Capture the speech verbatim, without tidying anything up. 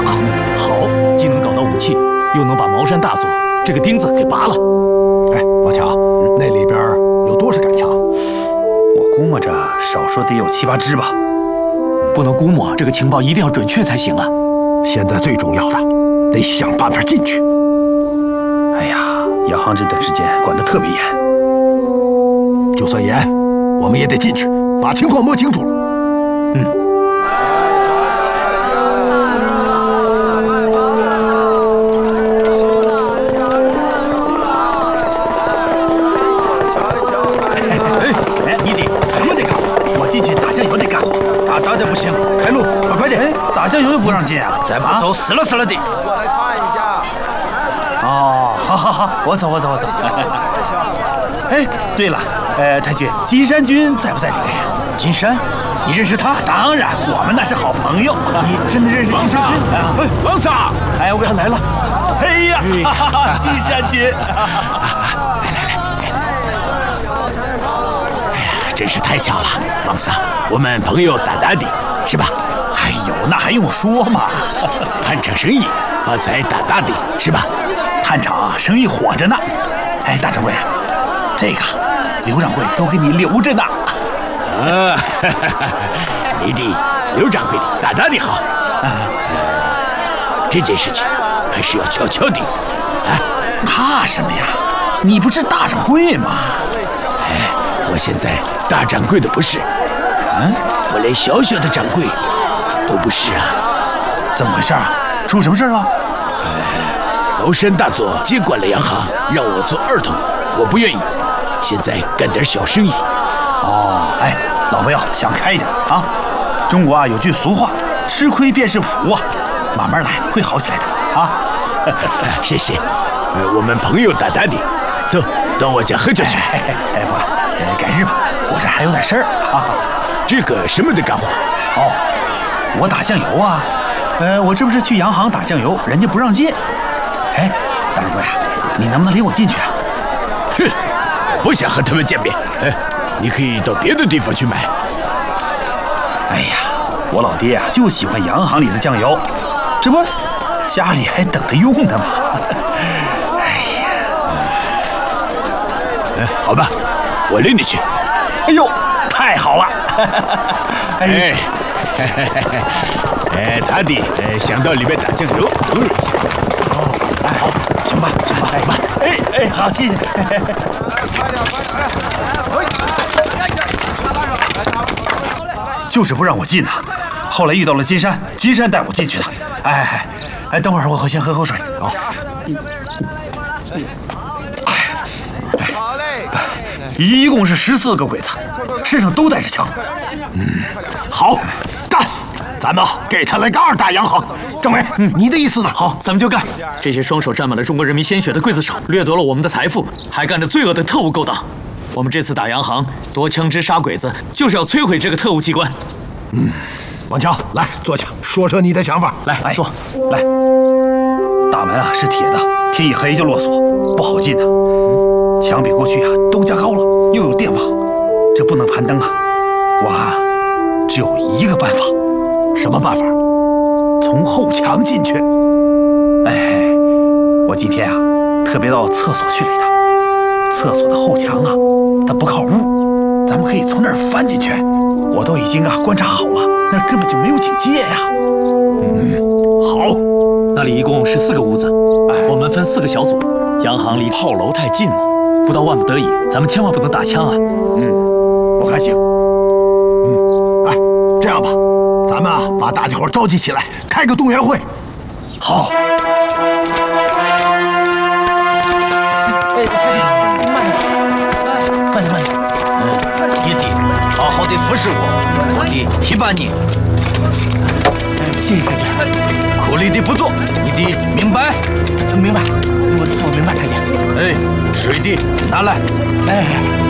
洋行。好，既能搞到武器，又能把茅山大佐这个钉子给拔了。 哎，老强，那里边有多少杆枪？ 我估摸着少说得有七八支吧。 不能估摸，这个情报一定要准确才行啊！ 现在最重要的，得想办法进去。 哎呀，洋行这段时间管得特别严， 就算严，我们也得进去，把情况摸清楚了。 嗯。 打这不行，开路，快快点！ 哎，打酱油又不让进啊！ 再不走，死了死了的！ 过来看一下。 哦，好好好，我走我走我走。哎，对了，呃，太君，金山君在不在里面？ 金山，你认识他？ 当然，我们那是好朋友。 你真的认识金山君？ 哎， 王萨， 哎，我他来了！ 哎呀，金山君！ 来来来！哎呀，真是太巧了，王萨。 我们朋友大大的，是吧？ 哎呦，那还用说吗？ 探厂生意发财大大的，是吧？ 探厂生意火着呢。哎，大掌柜，这个刘掌柜都给你留着呢。 啊，你的刘掌柜的大大的好。啊、这件事情还是要悄悄的。啊， 怕什么呀？你不是大掌柜吗？ 哎，我现在大掌柜的不是。 嗯，我连小小的掌柜都不是啊！ 怎么回事啊？出什么事了？ 呃，茅山大佐接管了洋行，让我做二头，我不愿意。现在干点小生意。 哦，哎，老朋友，想开一点啊！中国啊有句俗话，吃亏便是福啊，慢慢来会好起来的啊！ 谢谢。呃，我们朋友大大的，走到我家喝酒去。 哎哎不，呃，改日吧，我这还有点事儿啊。 这个什么的干活？ 哦，我打酱油啊，呃，我这不是去洋行打酱油，人家不让进。哎，大掌柜，你能不能领我进去啊？ 哼，我不想和他们见面。哎，你可以到别的地方去买。 哎呀，我老爹啊就喜欢洋行里的酱油，这不，家里还等着用呢嘛。哎呀， 哎，好吧，我领你去。 哎呦！ 太好了！ 哎，哎，他的呃，想到里面打酱油。嗯， 哦，哎，好，行吧，行吧，哎吧，哎哎，好，谢谢。快点，快点，就是不让我进呐。后来遇到了金山，金山带我进去的。哎哎哎，等会儿我先喝口水。好。 好嘞。 一共是十四个鬼子。 身上都带着枪， 嗯，好，干！咱们给他来个二打洋行。政委，嗯，你的意思呢？ 好，咱们就干！这些双手沾满了中国人民鲜血的刽子手，掠夺了我们的财富，还干着罪恶的特务勾当。我们这次打洋行，夺枪支杀鬼子，就是要摧毁这个特务机关。 嗯，王强，来坐下，说说你的想法。 来，来坐。 来，大门啊是铁的，天一黑就落锁，不好进的。墙比过去啊都加高了，又有电网。 这不能攀登啊！我啊，只有一个办法。 什么办法？ 从后墙进去。哎，我今天啊，特别到厕所去了一趟。厕所的后墙啊，它不靠屋，咱们可以从那儿翻进去。我都已经啊观察好了，那根本就没有警戒呀。 嗯，好。那里一共是四个屋子，哎，我们分四个小组。洋行离炮楼太近了，不到万不得已，咱们千万不能打枪啊。 嗯。 我看行， 嗯，哎，这样吧，咱们啊把大家伙召集起来，开个动员会。 好。 哎，太君，慢点，慢点，慢点。嗯，你得好好的服侍我，我得提拔你。 谢谢太君。 苦力的不做，你得明白。 明白，我我明白，太君。 哎，水的拿来。 哎。